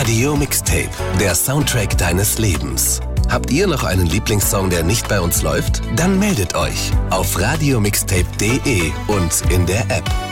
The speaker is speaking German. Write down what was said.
Radio Mixtape, der Soundtrack deines Lebens. Habt ihr noch einen Lieblingssong, der nicht bei uns läuft? Dann meldet euch auf radiomixtape.de und in der App.